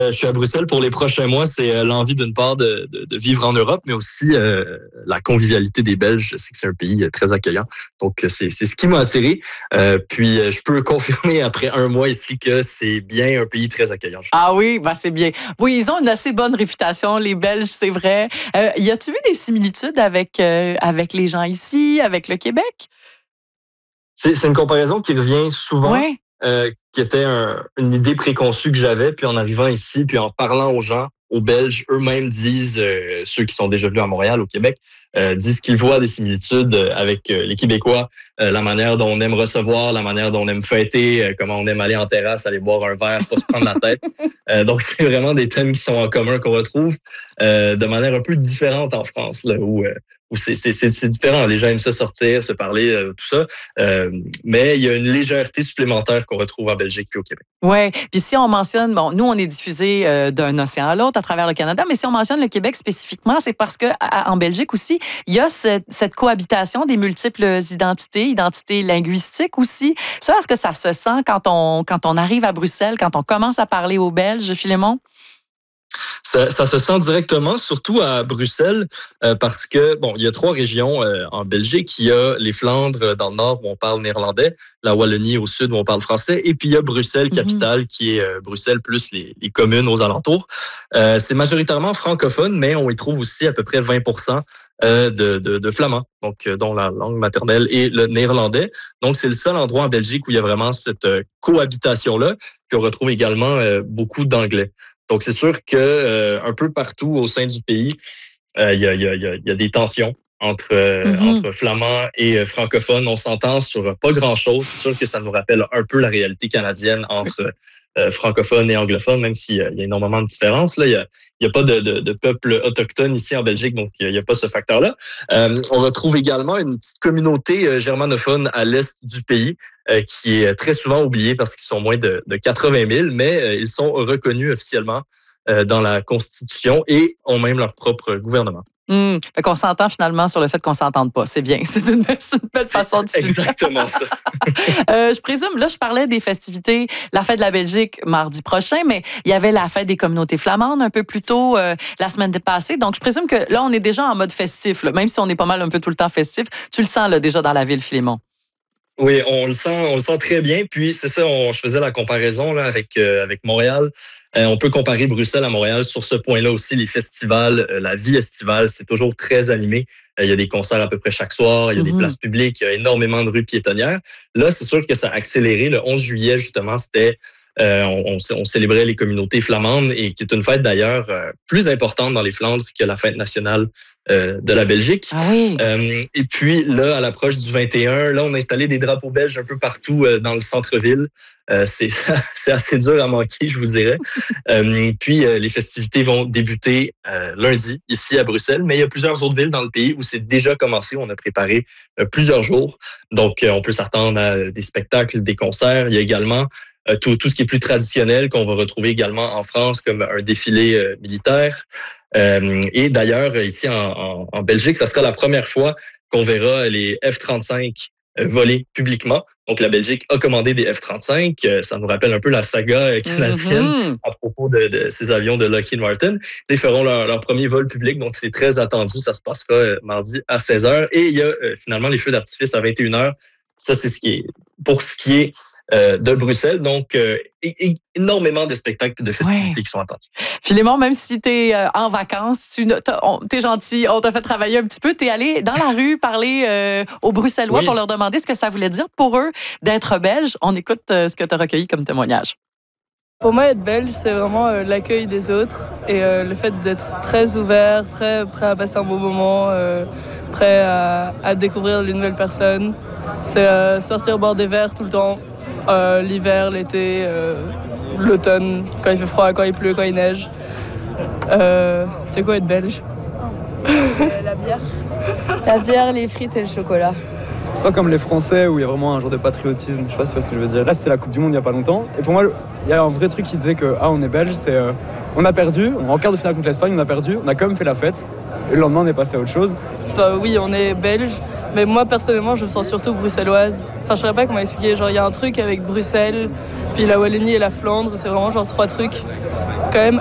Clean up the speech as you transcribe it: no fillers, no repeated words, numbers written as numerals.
Je suis à Bruxelles pour les prochains mois. C'est l'envie d'une part de vivre en Europe, mais aussi la convivialité des Belges. Je sais que c'est un pays très accueillant. Donc, c'est ce qui m'a attiré. Puis, je peux confirmer après un mois ici que c'est bien un pays très accueillant. Ah oui, ben c'est bien. Oui, ils ont une assez bonne réputation, les Belges, c'est vrai. Y a-tu vu des similitudes avec les gens ici, avec le Québec? C'est une comparaison qui revient souvent. Oui. Qui était une idée préconçue que j'avais. Puis en arrivant ici, puis en parlant aux gens, aux Belges, eux-mêmes disent, ceux qui sont déjà venus à Montréal, au Québec, disent qu'ils voient des similitudes avec les Québécois, la manière dont on aime recevoir, la manière dont on aime fêter, comment on aime aller en terrasse, aller boire un verre, pas se prendre la tête. Donc, c'est vraiment des thèmes qui sont en commun, qu'on retrouve de manière un peu différente en France, là, où c'est différent. Les gens aiment ça sortir, se parler, tout ça. Mais il y a une légèreté supplémentaire qu'on retrouve en Belgique puis au Québec. Oui. Puis si on mentionne, bon, nous, on est diffusé d'un océan à l'autre à travers le Canada, mais si on mentionne le Québec spécifiquement, c'est parce qu'en Belgique aussi, il y a cette cohabitation des multiples identités linguistiques aussi. Ça, est-ce que ça se sent quand on arrive à Bruxelles, quand on commence à parler aux Belges, Philémon? Ça se sent directement, surtout à Bruxelles, parce que, bon, il y a 3 régions en Belgique. Il y a les Flandres dans le nord où on parle néerlandais, la Wallonie au sud où on parle français, et puis il y a Bruxelles, capitale, qui est Bruxelles plus les communes aux alentours. C'est majoritairement francophone, mais on y trouve aussi à peu près 20% de flamands, donc dont la langue maternelle est le néerlandais. Donc, c'est le seul endroit en Belgique où il y a vraiment cette cohabitation-là. Puis on retrouve également beaucoup d'anglais. Donc, c'est sûr que un peu partout au sein du pays, il y a des tensions entre flamands et francophones. On s'entend sur pas grand-chose. C'est sûr que ça nous rappelle un peu la réalité canadienne entre francophones et anglophones, même s'il y a énormément de différences. Là, il y a pas de peuple autochtone ici en Belgique, donc il y a pas ce facteur-là. On retrouve également une petite communauté germanophone à l'est du pays qui est très souvent oubliée parce qu'ils sont moins de 80 000, mais ils sont reconnus officiellement dans la Constitution et ont même leur propre gouvernement. Fait qu'on s'entend finalement sur le fait qu'on ne s'entende pas. C'est bien. C'est une belle façon de suivre. Exactement ça. Je présume, là, je parlais des festivités, la fête de la Belgique mardi prochain, mais il y avait la fête des communautés flamandes un peu plus tôt la semaine passée. Donc, je présume que là, on est déjà en mode festif, là, même si on est pas mal un peu tout le temps festif. Tu le sens là, déjà dans la ville, Philémon? Oui, on le sent très bien. Puis c'est ça, je faisais la comparaison là avec Montréal. On peut comparer Bruxelles à Montréal sur ce point-là aussi. Les festivals, la vie estivale, c'est toujours très animé. Il y a des concerts à peu près chaque soir. Il y a des places publiques. Il y a énormément de rues piétonnières. Là, c'est sûr que ça a accéléré. Le 11 juillet, justement, c'était on célébrait les communautés flamandes et qui est une fête d'ailleurs plus importante dans les Flandres que la fête nationale de la Belgique. Ah oui. Et puis là, à l'approche du 21, là, on a installé des drapeaux belges un peu partout dans le centre-ville. C'est assez dur à manquer, je vous dirais. Puis les festivités vont débuter lundi ici à Bruxelles, mais il y a plusieurs autres villes dans le pays où c'est déjà commencé. On a préparé plusieurs jours. Donc, on peut s'attendre à des spectacles, des concerts. Il y a également tout ce qui est plus traditionnel qu'on va retrouver également en France, comme un défilé militaire. Et d'ailleurs, ici en Belgique, ça sera la première fois qu'on verra les F-35 voler publiquement. Donc, la Belgique a commandé des F-35. Ça nous rappelle un peu la saga canadienne à propos de ces avions de Lockheed Martin. Ils feront leur premier vol public, donc c'est très attendu. Ça se passera mardi à 16h. Et il y a finalement les feux d'artifice à 21h. Ça, c'est pour ce qui est de Bruxelles. Donc, énormément de spectacles et de festivités qui sont attendus. Philémon, même si tu es en vacances, t'es gentil, on t'a fait travailler un petit peu, tu es allé dans la rue parler aux Bruxellois pour leur demander ce que ça voulait dire pour eux d'être belge. On écoute ce que tu as recueilli comme témoignage. Pour moi, être belge, c'est vraiment l'accueil des autres et le fait d'être très ouvert, très prêt à passer un bon moment, prêt à découvrir les nouvelles personnes. C'est sortir boire des verres tout le temps. L'hiver, l'été, l'automne, quand il fait froid, quand il pleut, quand il neige. C'est quoi être belge? La bière. La bière, les frites et le chocolat. C'est pas comme les Français où il y a vraiment un genre de patriotisme. Je sais pas si tu vois ce que je veux dire. Là, c'était la Coupe du Monde il y a pas longtemps. Et pour moi, il y a un vrai truc qui disait que on est belge, c'est on a perdu, en quart de finale contre l'Espagne, on a perdu, on a quand même fait la fête. Et le lendemain, on est passé à autre chose. Oui, on est belge, Mais moi, personnellement, je me sens surtout bruxelloise. Enfin, je saurais pas comment expliquer. Genre, il y a un truc avec Bruxelles, puis la Wallonie et la Flandre. C'est vraiment genre 3 trucs quand même